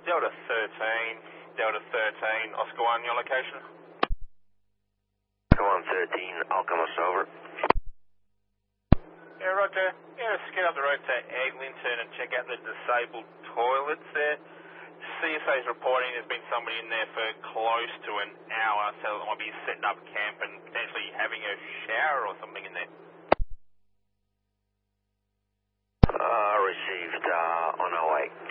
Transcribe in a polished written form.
Delta 13, Oscar 1, your location? Go on 13, Alchemist, over. Yeah, roger. Yeah, let's get up the road to Eglinton and check out the disabled toilets there. CSA's reporting there's been somebody in there for close to an hour, so it might be setting up camp and potentially having a shower or something in there. Received, on our way.